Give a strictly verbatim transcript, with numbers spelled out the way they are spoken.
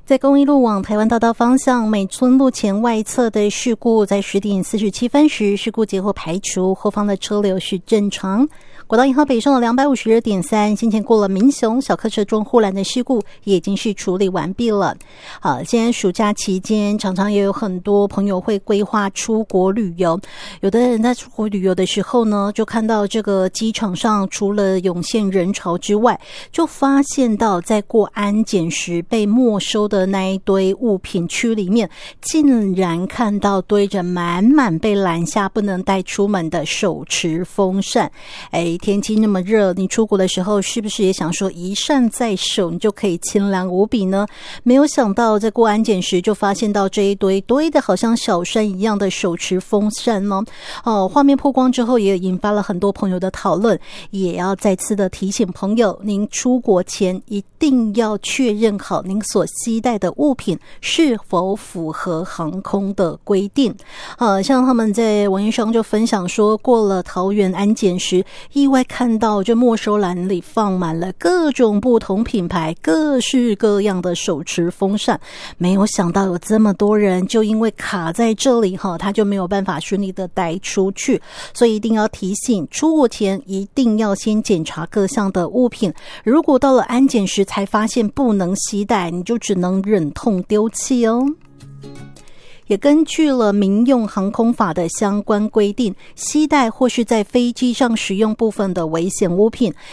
在公益路往台湾大道方向美村路前外侧的事故，在十点四十七分时，事故结后排除，后方的车流是正常。国道一号北上的两百五十二点三，先前过了民雄小客车撞护栏的事故，也已经是处理完毕了。好，现在暑假期间，常常也有很多朋友会规划出国旅游。有的人在出国旅游的时候呢，就看到这个机场上除了涌现人潮之外，就发现到在过安检时被没收的那一堆物品区里面，竟然看到堆着满满被拦下不能带出门的手持风扇。哎，天气那么热，你出国的时候是不是也想说一扇在手你就可以清凉无比呢？没有想到在过安检时就发现到这一堆堆的好像小山一样的手持风扇呢。哦，画面曝光之后也引发了很多朋友的讨论，也要再次的提醒朋友，您出国前一定要确认好您所携带的物品是否符合航空的规定。呃，像他们在网页上就分享说，过了桃园安检时，意外看到这没收栏里放满了各种不同品牌、各式各样的手持风扇，没有想到有这么多人就因为卡在这里哈，他就没有办法顺利的带出去，所以一定要提醒，出国前一定要先检查各项的物品，如果到了安检时才发现不能携带，你就只能忍痛丢弃哦。也根据了民用航空法的相关规定，携带或是在飞机上使用部分的危险物品，